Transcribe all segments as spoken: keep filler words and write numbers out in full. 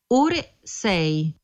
Ore sei.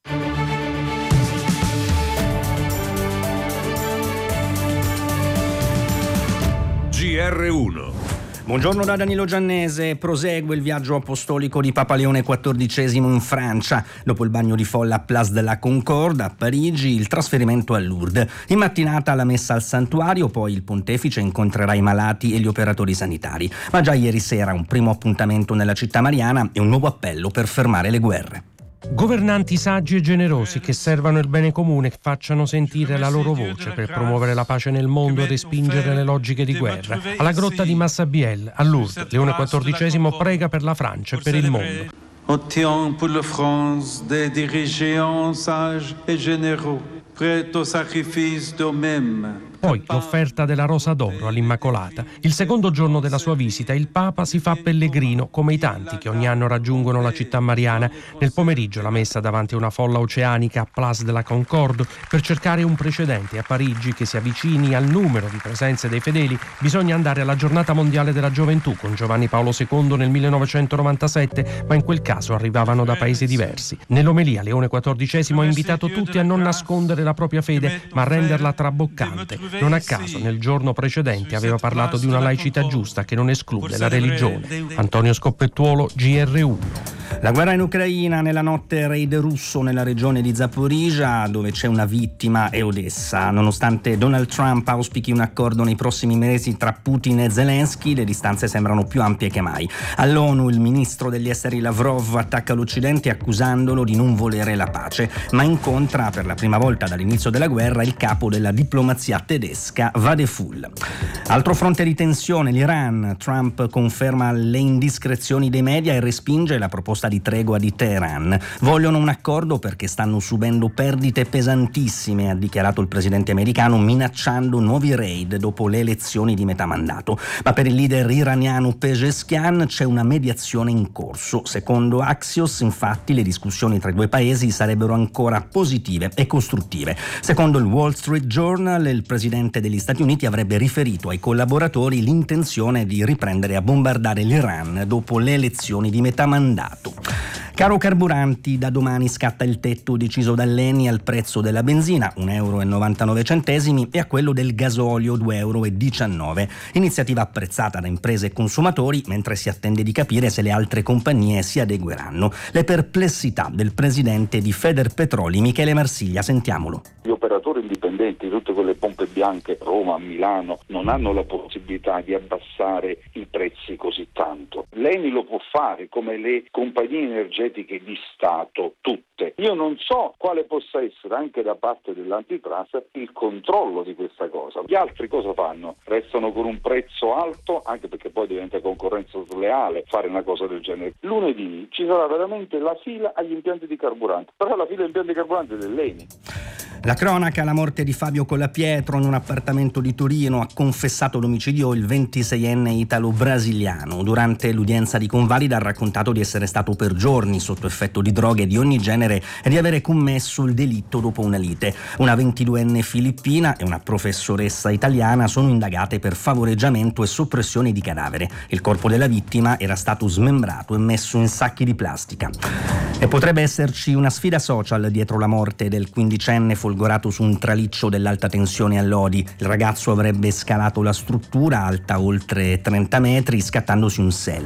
G R uno. Buongiorno da Danilo Giannese. Prosegue il viaggio apostolico di Papa Leone quattordicesimo in Francia. Dopo il bagno di folla a Place de la Concorde a Parigi, il trasferimento a Lourdes. In mattinata la messa al santuario, poi il pontefice incontrerà i malati e gli operatori sanitari. Ma già ieri sera un primo appuntamento nella città mariana e un nuovo appello per fermare le guerre. Governanti saggi e generosi che servano il bene comune e facciano sentire la loro voce per promuovere la pace nel mondo e respingere le logiche di guerra. Alla grotta di Massabielle, a Lourdes, Leone quattordicesimo prega per la Francia e per il mondo. Ottiens pour la France des dirigeants sages et généraux, prêts au sacrifice d'eux-mêmes. Poi l'offerta della Rosa d'Oro all'Immacolata. Il secondo giorno della sua visita il Papa si fa pellegrino come i tanti che ogni anno raggiungono la città mariana. Nel pomeriggio la messa davanti a una folla oceanica a Place de la Concorde per cercare un precedente a Parigi che si avvicini al numero di presenze dei fedeli. Bisogna andare alla Giornata Mondiale della Gioventù con Giovanni Paolo secondo nel millenovecentonovantasette, ma in quel caso arrivavano da paesi diversi. Nell'omelia Leone quattordicesimo ha invitato tutti a non nascondere la propria fede, ma a renderla traboccante. Non a caso nel giorno precedente aveva parlato di una laicità giusta che non esclude la religione. Antonio Scoppettuolo, G R uno. La guerra in Ucraina, nella notte raid russo nella regione di Zaporizhzhia, dove c'è una vittima, e Odessa. Nonostante Donald Trump auspichi un accordo nei prossimi mesi tra Putin e Zelensky, le distanze sembrano più ampie che mai. All'ONU il ministro degli esteri Lavrov attacca l'Occidente accusandolo di non volere la pace, ma incontra per la prima volta dall'inizio della guerra il capo della diplomazia tedesca, Vadeful. Altro fronte di tensione, l'Iran. Trump conferma le indiscrezioni dei media e respinge la proposta di tregua di Teheran. Vogliono un accordo perché stanno subendo perdite pesantissime, ha dichiarato il presidente americano, minacciando nuovi raid dopo le elezioni di metà mandato. Ma per il leader iraniano Pezeshkian c'è una mediazione in corso. Secondo Axios, infatti, le discussioni tra i due paesi sarebbero ancora positive e costruttive. Secondo il Wall Street Journal, il presidente degli Stati Uniti avrebbe riferito ai collaboratori l'intenzione di riprendere a bombardare l'Iran dopo le elezioni di metà mandato. Caro carburanti, da domani scatta il tetto deciso dall'Eni al prezzo della benzina, un euro e novantanove centesimi, e a quello del gasolio, due euro e diciannove. Iniziativa apprezzata da imprese e consumatori, mentre si attende di capire se le altre compagnie si adegueranno. Le perplessità del presidente di Federpetroli, Michele Marsiglia, sentiamolo. Gli operatori indipendenti, tutte quelle pompe bianche, Roma, Milano, non hanno la possibilità di abbassare i prezzi così tanto. L'Eni lo può fare, come le compagnie energetiche di Stato, tutte. Io non so quale possa essere anche da parte dell'antitrust il controllo di questa cosa. Gli altri cosa fanno? Restano con un prezzo alto, anche perché poi diventa concorrenza sleale fare una cosa del genere. Lunedì ci sarà veramente la fila agli impianti di carburante, però la fila agli impianti di carburante dell'Eni. La cronaca, la morte di Fabio Collapietro in un appartamento di Torino, ha confessato l'omicidio il ventiseienne italo-brasiliano. Durante l'udienza di convalida ha raccontato di essere stato per giorni sotto effetto di droghe di ogni genere e di avere commesso il delitto dopo una lite. Una ventiduenne filippina e una professoressa italiana sono indagate per favoreggiamento e soppressione di cadavere. Il corpo della vittima era stato smembrato e messo in sacchi di plastica. E potrebbe esserci una sfida social dietro la morte del quindicenne folgorato su un traliccio dell'alta tensione a Lodi. Il ragazzo avrebbe scalato la struttura alta oltre trenta metri scattandosi un selfie.